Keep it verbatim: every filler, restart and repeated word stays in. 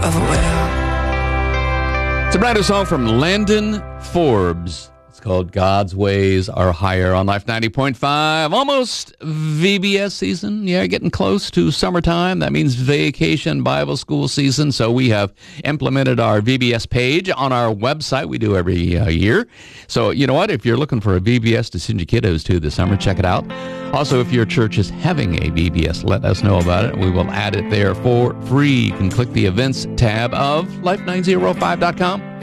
of a whale. It's a brand new song from Landon Forbes. It's called God's Ways Are Higher on Life ninety point five. Almost V B S season. Yeah, getting close to summertime. That means vacation Bible school season. So we have implemented our V B S page on our website. We do every uh, year. So you know what? If you're looking for a V B S to send your kiddos to this summer, check it out. Also, if your church is having a V B S, let us know about it. We will add it there for free. You can click the events tab of life nine oh five dot com.